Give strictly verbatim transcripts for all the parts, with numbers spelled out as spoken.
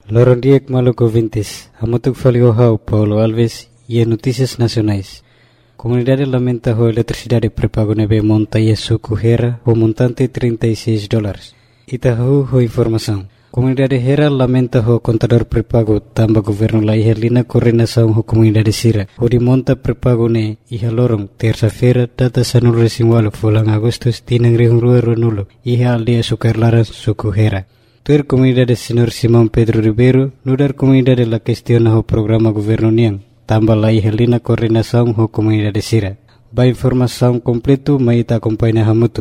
Loron Diek Maluco Vintes, Amotuk Faliohau, Paulo Alves e Notícias Nacionais. Comunidade lamenta a eletricidade pré-pago nebe monta e suco Hera, o montante trinta e seis dólares. Itahu ho informação. Comunidade Hera lamenta o contador pré-pago tamba governo la ihelina coordenação ho comunidade Sira. O de monta pré-pago ne iha lorong terça-feira data sanul resimwalo fulang agustus tinang rihung rua runulo iha aldeia sukarlaran suku Hera. Tuer comunidade senhor Simão Pedro Ribeiro nudar comunidade la questiona ho programa governo niang tamba la ihelina coordenação ho comunidade Sira. Ba informação completo maita acompanha hamutu.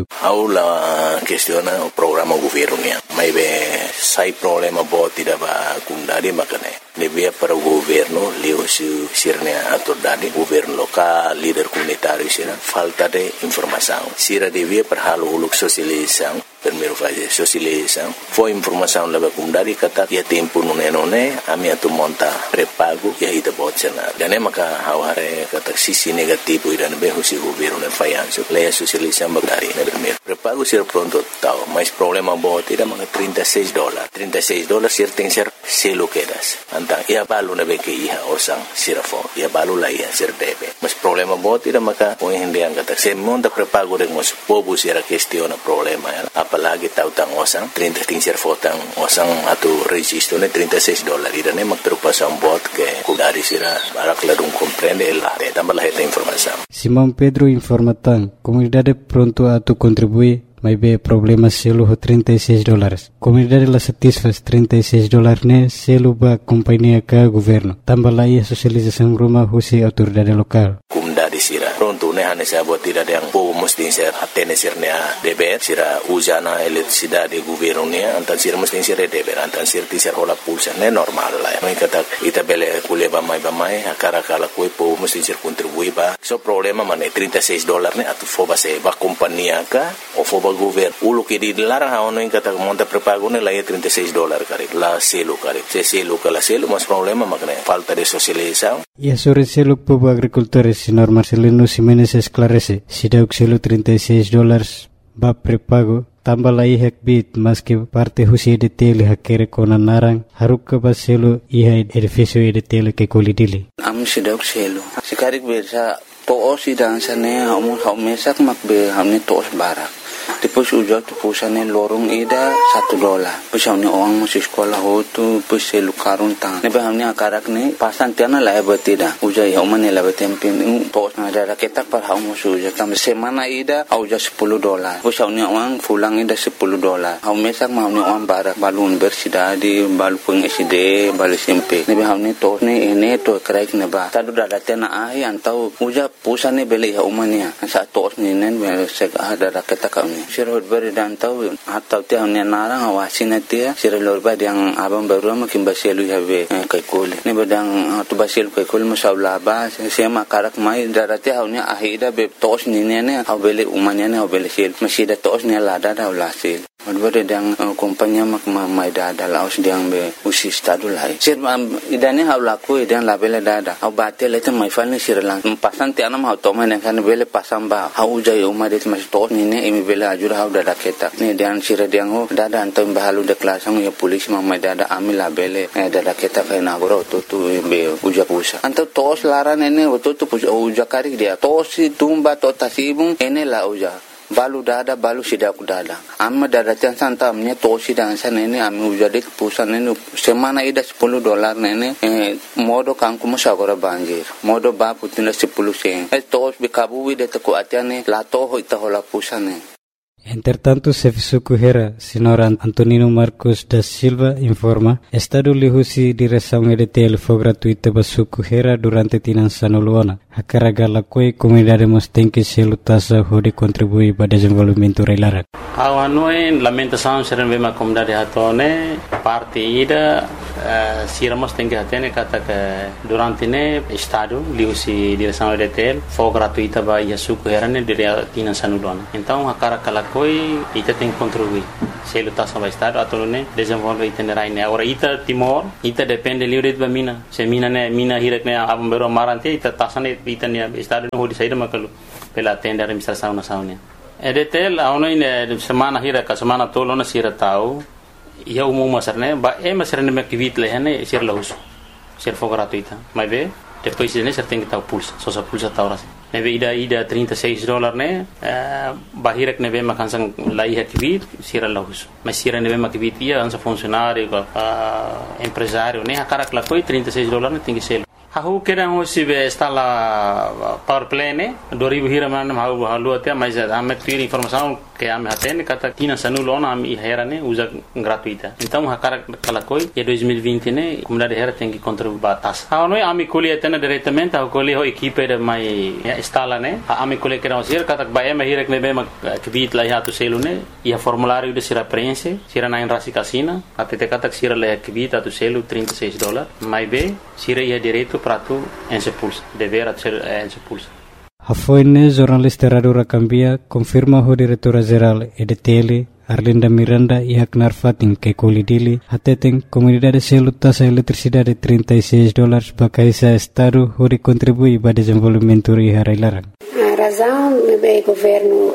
Aula questiona o programa governo niang. Mai be sai problema bo tidak ba kundari makane. Nebia para o governo, leo su sirnia autoridade, governo local, líder comunitário sira, falta de informação. Sira devia para halo uluk sosialização, primeiro fase sosialização. Foi informação leva kundari kata ya tempo nune nune, ami atu monta prepago ya ita botsena. Dane maka haware kata sisi negativo ira nebe husi governo ne fayanso. Leia sosialização bagdari ne primeiro. Prepago sira pronto tau, mas problema bo tidak maka trinta e seis dólares. trinta e seis dólares sir tem ser selo quedas. Antang ia balu na beke iha osang sirafo ia balu la ia sir debe mas problema bo tidak maka o hindi ang kata se monta prepago de mos pobu sira questiona problema ya apalagi tau tang osang trinta tin sir fotang osang atu registro ne trinta e seis dólares ira ne mak terpasang bot ke kudari sira barak ladung comprende la de tambah la esta informação. Simão Pedro informa tan comunidade pronto a tu contribuir mas be problema selo ho trinta e seis dólares. Comunidade la satisfaz trinta e seis dólares ne selo ba companhia ka governo. Tambah la ia sosialização rumah husi autoridade lokal. Comunidade sira pronto ne hane sa buat tidak yang po mesti ser hatene sirnya deber sira usana eletricidade governo ne antan sira mesti ser deber antan sir ti ser hola pulsa ne normal la. Mai kata ita bele kuleba mai ba mai akara kala koi po mesti ser contribui ba. So problema mane trinta e seis dólares ne atu foba se ba companhia ka o foba governo ulo que di larang haono in kata monta prepago ne la ia trinta e seis dólares kare la selo kare se selo kala selo mas problema makne falta de socialização. E sobre selo povo agricultores senhor Marcelino Ximenes esclarece si dauk selo trinta e seis dólares ba prepago tambah la ihak bit mas que parte husi de tele hakere kona narang haruk ba selo iha edificio de tele ke kolidili am si dauk selo sikarik bersa to si dan sane hamu haumesak makbe hamne tos barak. Depois ujar tu pusane lorong ida satu dolar. Pusau ni orang masih sekolah ho tu pusai lukarun tang. Nebe hamni akarak ni pasan tiana la betida. Ujar ya umane la betempin tos na ada ketak par hau musuh ujar tam semana ida au ujar sepuluh dolar. Pusau ni orang pulang ida sepuluh dolar. Hau mesak mau ni orang barak balun bersida di balu peng S D balu S M P. Nebe hamni tos ni ini to kerai neba. Tadu dada tiana ai antau ujar pusane beli ya umane. Sa tos ni nen sek ada ketak kau ni. Sirhut beri dan tahu atau tiang ni narang awasin dia sirhut beri yang abang baru makin baselu habe kaikul ni bedang tu baselu kaikul masalah bah siapa karak mai darat tiang ni akhirnya be tos ni ni ni abeli umanya ni abeli sil masih ada tos ni lada dah ulasil. Berbeda dengan kompanya mak mai dada laos diang be usi stadu lai. Sir idane hau laku idan labele dada. Hau batel itu mai fal ni sir lang. Pasan tiana mau toma ni kan bele pasang ba. Hau jai umar itu masih tos ni ni imi bele ajur hau dada ketak. Ni diang sir diang ho dada antam bahalu de kelasang ya polis mak mai dada amil labele dada ketak kai nagoro tu tu be uja pusa. Antam tos laran ini tu tu uja karik dia. Tos tumba to tasibung ini la uja. Balu dada balu sidak dada amma dada tian santam nya tosi dan sana ini ami ujadi pusan ini semana ida sepuluh dolar nene eh, modo kangku masagora banjir modo ba putina sepuluh sen eh tos bikabu de taku atiane la to ho ita hola pusane. Entretanto, Sefisuku Hera, senhor Antonino Marcos da Silva, informa, Estado lihusi direção E D T L foi gratuita para Suku Hera durante Tinansano Luana. A caragala coi comunidade mostém que selo tasa hode contribui para desenvolvimento reilara. Awan noen lamentação seren vema comunidade hatone parte ida sira mostém que hatene kata que durante ne Estado lihusi direção E D T L foi gratuita para Suku Hera ne dire Tinansano Luana. Então a caragala coi ita tem contribuir selo tasa para Estado atau ne desenvolve itinerai ne agora ita Timor ita depende livre de mina se mina ne mina hirak ne abam bero marante ita tasa ne ita ne Estado no hodi saída makalu pela tenda administração nacional. E D T L a ono ine semana hira ka semana tolo na sira tau ia umum masarne ba e masarne me kivit lehane sir lahus sir for gratuita mas be depois ne ser tem que estar pulsa só sa pulsa ta horas neve ida ida trinta e seis dólares ne bahirek neve makansang lai kivit sir lahus mas sir neve makivit ia ansa funcionário empresário ne akarak la coi trinta e seis dólares ne tem que ser Aku kira hoje está lá power play né dua ribu hira mana mau halu até mas ame tuir informação que ame hatene kata tina sanulo na ame hera né usa gratuita então hakara kala koi e dois mil e vinte né comunidade hera tem que contribuir batas ah não ame colhe até diretamente a colhe o equipe de mai está lá né ame colhe que não ser kata ba ame hira que me bem que bit lá ya tu selo né e a formulário de sira preenche sira na enrasi casina até te kata sira lá que bit tu selo trinta e seis dólares mais bem sira ia direito para tu ensepulsa dever ser ensepulsa. A foine jornalista Radura Cambia confirma o diretora-geral E D T L Arlinda Miranda e Haknar Fatin que colidili hateten comunidade selo taxa eletricidade trinta e seis dólares para esse estado onde contribui para o desenvolvimento e harailarang. A razão do governo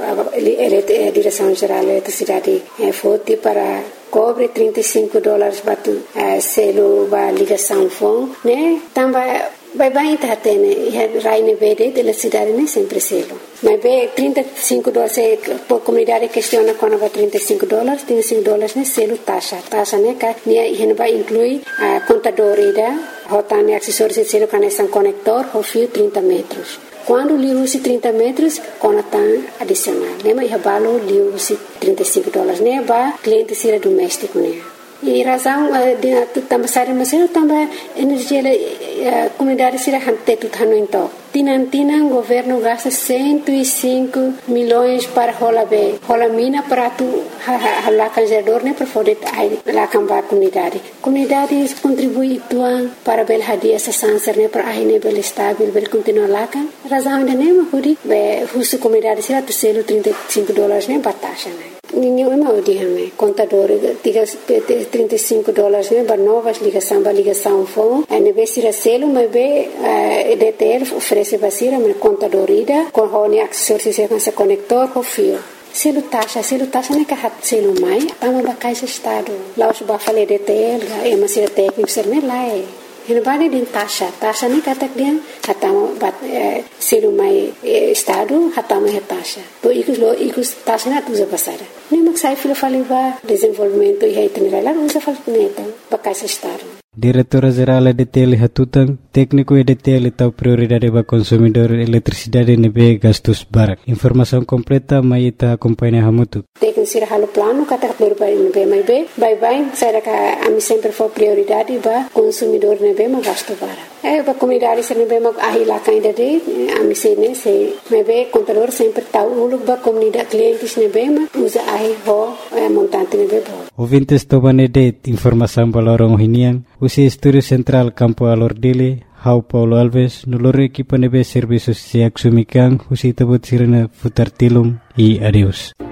a direção-geral da eletricidade é forte para cobre trinta e cinco dólares para selo para ligação fone, né? Também vai bem tá tendo e raine verde da cidade nem sempre selo mas bem trinta e cinco dólares por comunidade questiona quando vai trinta e cinco dólares trinta e cinco dólares né selo taxa taxa né que ne vai incluir a contador ida rotane acessórios de selo conexão conector o fio trinta metros quando lhe use trinta metros conectam adicional né mas valo lhe use trinta e cinco dólares né ba cliente sira doméstico né e razão de também sair mas eu também energia a comunidade será hante tudo hano então tinan tinan governo gasta cento e cinco milhões para rola be rola mina para tu hala canjador né para poder aí lá cambar comunidade comunidade contribui tuan para bel hadia essa sanser né para aí né bel estável bel continuar lá kan razão de né mas be husu comunidade será tu selo trinta e cinco dólares né batasha né ninguém mau dihame contador trinta e cinco dólares né para novas ligação para ligação fone a neve será selo mas be E D T L oferece basira mas contador ida com hone acessórios se com conector com fio selo taxa selo taxa né que hat selo mai tama bakai se estado lá os ba fale E D T L é mas será técnico ser né lá é Henbade din taxa, taxa ni katak dia hatama bat selo mai estado hatama é taxa. Bo ikus lo ikus taxa na tuza pasara. Ni maksai filo faliba desenvolvimento e itinerário usa falconeta bakai se estado. Diretora-Geral E D T L Hatutang, técnico E D T L tahu prioridade para consumidor eletricidade nebe gastos barak. Informação completa mai ita acompanha hamutu. Técnico sira halo plano kata prioridade nebe mai be, bye bye, saya ka ami sempre for prioridade ba consumidor nebe ma gasto barak. Eh ba comunidade sira nebe ma ahila kainda de ami se ne se nebe contador sempre tahu uluk ba comunidade clientes nebe ma usa ahi ho montante nebe bo. Ouvintes tobane de informação balorong hinian. Usi Estúdio Central Campo Alordile, Hau Paulo Alves, nolore equipa nebe serviços se axumikan, usi tabut sirena futar tilum e adeus.